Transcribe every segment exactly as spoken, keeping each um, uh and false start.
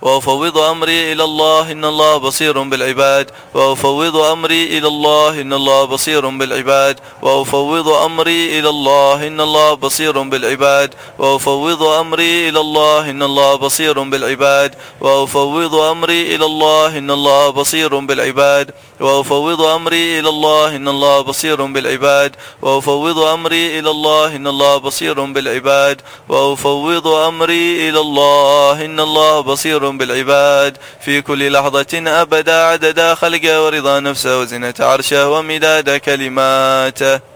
وأفوض أمري إلى الله إن الله بصير بالعباد وأفوض أمري إلى الله إن الله بصير بالعباد وأفوض أمري إلى الله إن الله بصير بالعباد وأفوض أمري إلى الله إن الله بصير بالعباد وأفوض أمري إلى الله إن الله بصير بالعباد وأفوض أمري إلى الله إن الله بصير بالعباد وأفوض أمري إلى الله إن الله بصير بالعباد وأفوض أمري إلى الله إن الله بصير بالعباد في كل لحظة أبدا عدد خلقه ورضا نفسه وزنة عرشه ومداد كلماته.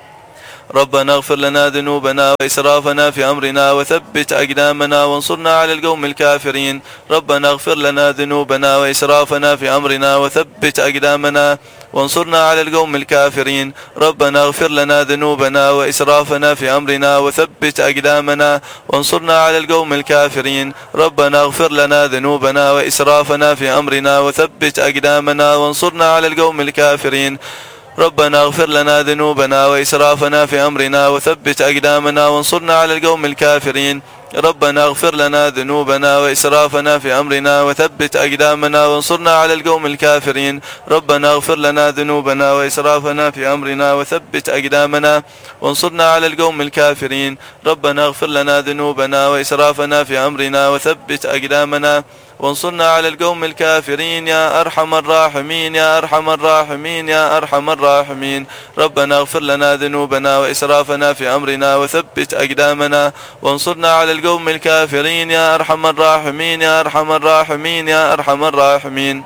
ربنا اغفر لنا ذنوبنا وإسرافنا في أمرنا وثبت أقدامنا وانصرنا على القوم الكافرين. ربنا اغفر لنا ذنوبنا وإسرافنا في أمرنا وثبت أقدامنا وانصرنا على القوم الكافرين. ربنا اغفر لنا ذنوبنا وإسرافنا في أمرنا وثبت أقدامنا وانصرنا على القوم الكافرين. ربنا اغفر لنا ذنوبنا وإسرافنا في أمرنا وثبت أقدامنا وانصرنا على القوم الكافرين. ربنا اغفر لنا ذنوبنا وإسرافنا في أمرنا وثبت أقدامنا وانصرنا على القوم الكافرين. ربنا اغفر لنا ذنوبنا وإسرافنا في أمرنا وثبت أقدامنا وانصرنا على القوم الكافرين. ربنا اغفر لنا ذنوبنا وإسرافنا في أمرنا وثبت أقدامنا وانصرنا على القوم الكافرين. ربنا اغفر لنا ذنوبنا وإسرافنا في أمرنا وثبت أقدامنا وانصرنا على القوم الكافرين يا أرحم الراحمين يا أرحم الراحمين يا أرحم الراحمين. ربنا اغفر لنا ذنوبنا وإسرافنا في أمرنا وثبت أقدامنا وانصرنا على القوم الكافرين يا أرحم الراحمين يا أرحم الراحمين يا أرحم الراحمين.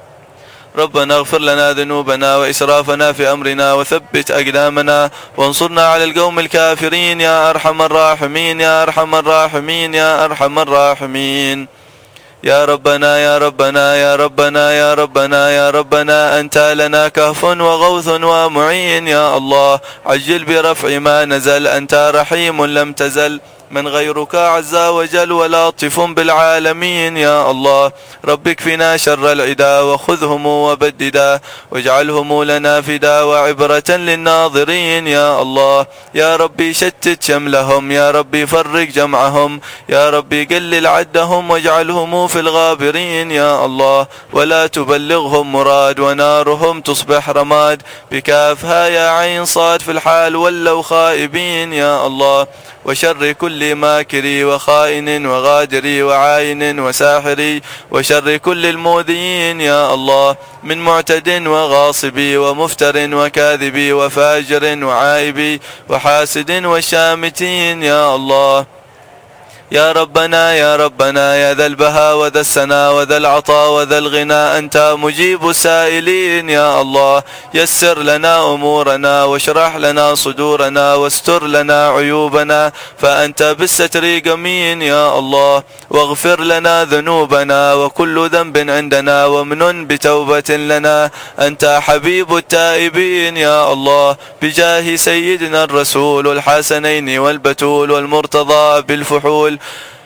ربنا اغفر لنا ذنوبنا وإسرافنا في أمرنا وثبت أقدامنا وانصرنا على القوم الكافرين يا أرحم الراحمين يا أرحم الراحمين يا أرحم الراحمين. يا ربنا يا ربنا يا ربنا يا ربنا يا ربنا أنت لنا كهف وغوث ومعين يا الله عجل برفع ما نزل أنت رحيم لم تزل من غيرك عز وجل ولطف بالعالمين يا الله. رب اكفنا شر العدا وخذهم وبددا واجعلهم لنا فدا وعبرة للناظرين يا الله. يا ربي شتت شملهم يا ربي فرق جمعهم يا ربي قلل عدهم واجعلهم في الغابرين يا الله. ولا تبلغهم مراد ونارهم تصبح رماد بكافها يا عين صاد في الحال ولوا خائبين يا الله. وشر كل ماكري وخائن وغادري وعاين وساحري وشر كل المؤذيين يا الله من معتد وغاصبي ومفتر وكاذبي وفاجر وعائبي وحاسد وشامتين يا الله. يا ربنا يا ربنا يا ذا البهاء وذا السناء وذا العطاء وذا الغنى أنت مجيب السائلين يا الله. يسر لنا أمورنا واشرح لنا صدورنا واستر لنا عيوبنا فأنت بالستر قمين يا الله. واغفر لنا ذنوبنا وكل ذنب عندنا ومنن بتوبة لنا أنت حبيب التائبين يا الله. بجاه سيدنا الرسول الحسنين والبتول والمرتضى بالفحول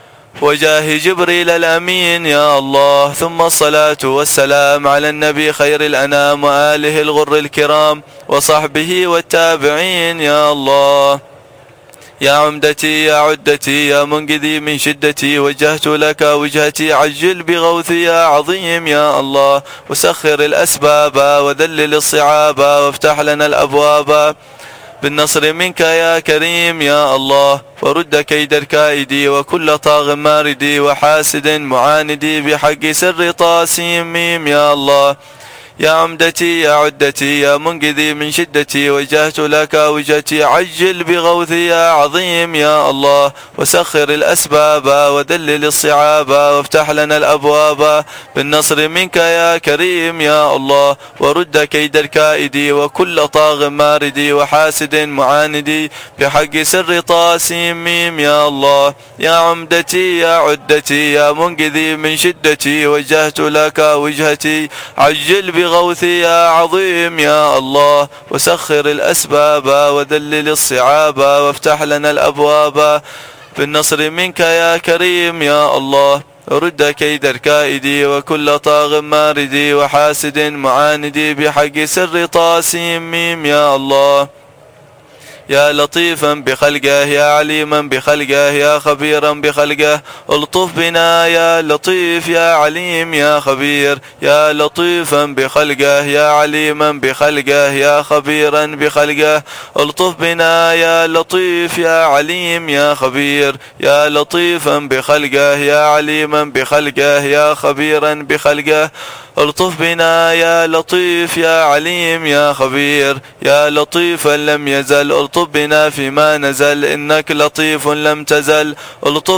وجاه جبريل الأمين يا الله. ثم الصلاة والسلام على النبي خير الأنام وآله الغر الكرام وصحبه والتابعين يا الله. يا عمدتي يا عدتي يا منقذي من شدتي وجهت لك وجهتي عجل بغوثي يا عظيم يا الله. وسخر الأسباب وذلل الصعاب وافتح لنا الأبواب بالنصر منك يا كريم يا الله. ورد كيد الكائدي وكل طاغ ماردي وحاسد معاندي بحق سر طاسيم ميم يا الله. يا عمدتي يا عدتي يا منقذي من شدتي وجهت لك وجهتي عجل بغوثي يا عظيم يا الله. وسخر الأسباب وذلل الصعاب وافتح لنا الأبواب بالنصر منك يا كريم يا الله. ورد كيد الكائدي وكل طاغ ماردي وحاسد معاندي بحق سر طاسيم ميم يا الله. يا عمدتي يا عدتي يا منقذي من شدتي وجهت لك وجهتي عجل بغوثي يا عظيم يا الله. وسخر الأسباب وذلل الصعاب وافتح لنا الأبواب بالنصر منك يا كريم يا الله. رد كيد الكائدي وكل طاغ ماردي وحاسد معاندي بحق سر طاسيم ميم يا الله. يا لطيفا بخلقه يا عليما بخلقه يا خبيرا بخلقه الطف بنا يا لطيف يا عليم يا خبير يا لطيفا بخلقه يا عليما بخلقه يا خبيرا بخلقه الطف بنا يا لطيف يا عليم يا خبير يا لطيفا بخلقه يا عليما بخلقه يا خبيرا بخلقه الطف بنا يا لطيف يا عليم يا خبير يا لطيفا لم يزل الطف بنا فيما نزل إنك لطيف لم تزل الطف